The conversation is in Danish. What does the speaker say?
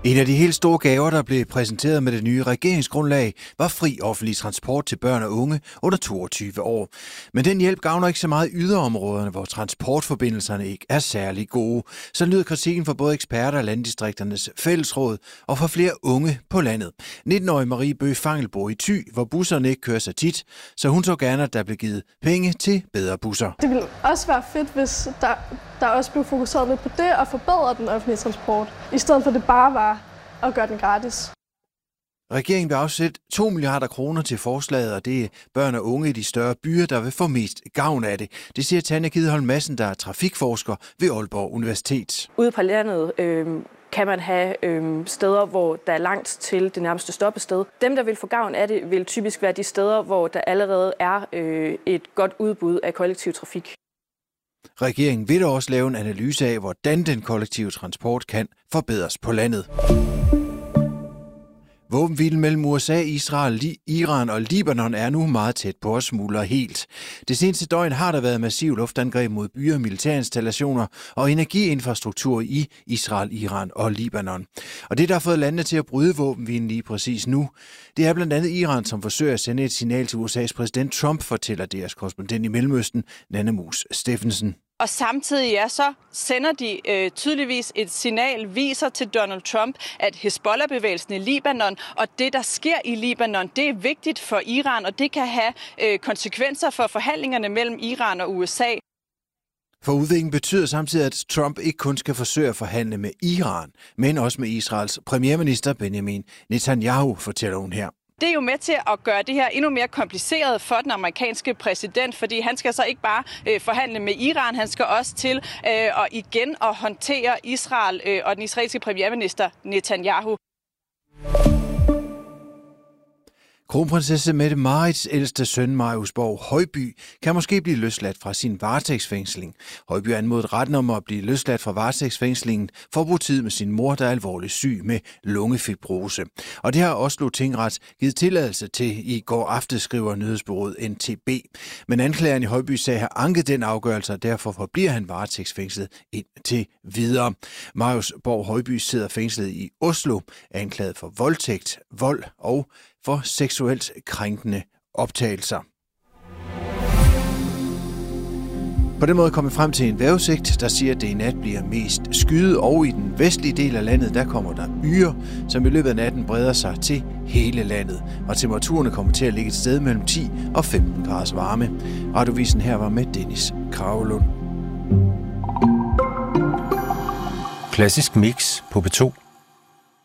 En af de helt store gaver, der blev præsenteret med det nye regeringsgrundlag, var fri offentlig transport til børn og unge under 22 år. Men den hjælp gavner ikke så meget i yderområderne, hvor transportforbindelserne ikke er særlig gode. Så lyder kritikken fra både eksperter og Landdistrikternes Fællesråd og fra flere unge på landet. 19-årige Marie Bøgh Fangel bor i Thy, hvor busserne ikke kører så tit, så hun så gerne, at der blev givet penge til bedre busser. Det ville også være fedt, hvis der også blev fokuseret lidt på det og forbedre den offentlige transport, i stedet for det bare var at gøre den gratis. Regeringen vil afsætte 2 milliarder kroner til forslaget, og det er børn og unge i de større byer, der vil få mest gavn af det. Det siger Tanja Kideholm Madsen, der er trafikforsker ved Aalborg Universitet. Ude på landet kan man have steder, hvor der er langt til det nærmeste stoppested. Dem, der vil få gavn af det, vil typisk være de steder, hvor der allerede er et godt udbud af kollektiv trafik. Regeringen vil også lave en analyse af, hvordan den kollektive transport kan forbedres på landet. Våbenhvilen mellem USA, Israel, Iran og Libanon er nu meget tæt på at smuldre helt. Det seneste døgn har der været massiv luftangreb mod byer, militærinstallationer og energiinfrastruktur i Israel, Iran og Libanon. Og det, der har fået landene til at bryde våbenhvilen lige præcis nu, det er blandt andet Iran, som forsøger at sende et signal til USA's præsident Trump, fortæller deres korrespondent i Mellemøsten, Nanne Mus Steffensen. Og samtidig så sender de tydeligvis et signal, viser til Donald Trump, at Hezbollah-bevægelsen i Libanon og det, der sker i Libanon, det er vigtigt for Iran, og det kan have konsekvenser for forhandlingerne mellem Iran og USA. For udviklingen betyder samtidig, at Trump ikke kun skal forsøge at forhandle med Iran, men også med Israels premierminister Benjamin Netanyahu, fortæller hun her. Det er jo med til at gøre det her endnu mere kompliceret for den amerikanske præsident, fordi han skal så ikke bare forhandle med Iran, han skal også til at igen at håndtere Israel og den israelske premierminister Netanyahu. Kronprinsesse Mette-Marits ældste søn, Marius Borg Højby, kan måske blive løsladt fra sin varetægtsfængsling. Højby har anmodet retten om at blive løsladt fra varetægtsfængslingen for at bruge tid med sin mor, der er alvorligt syg med lungefibrose. Og det har Oslo Tingrets givet tilladelse til i går aftes, skriver nyhedsbureauet NTB. Men anklageren i Højby sag har anket den afgørelse, og derfor forbliver han varetægtsfængslet indtil videre. Marius Borg Højby sidder fængslet i Oslo, anklaget for voldtægt, vold og for seksuelt krænkende optagelser. På den måde kommer vi frem til en vejrudsigt, der siger, at det i nat bliver mest skyet, og i den vestlige del af landet, der kommer der byger, som i løbet af natten breder sig til hele landet. Og temperaturerne kommer til at ligge et sted mellem 10 og 15 graders varme. Radiovisen her var med Dennis Kragelund. Klassisk mix på P2.